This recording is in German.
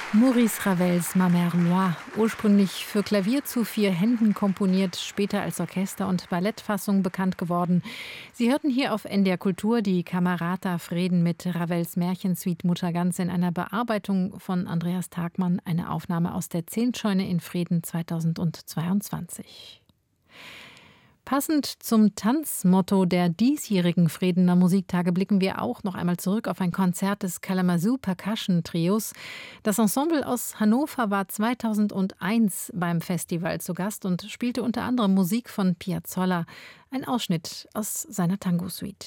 Maurice Ravels Ma Mère Loire, ursprünglich für Klavier zu 4 Händen komponiert, später als Orchester- und Ballettfassung bekannt geworden. Sie hörten hier auf NDR Kultur die Camerata Freden mit Ravels Märchensuite Mutter Gans in einer Bearbeitung von Andreas Tagmann, eine Aufnahme aus der Zehntscheune in Freden 2022. Passend zum Tanzmotto der diesjährigen Fredener Musiktage blicken wir auch noch einmal zurück auf ein Konzert des Kalamazoo Percussion Trios. Das Ensemble aus Hannover war 2001 beim Festival zu Gast und spielte unter anderem Musik von Piazzolla, ein Ausschnitt aus seiner Tango-Suite.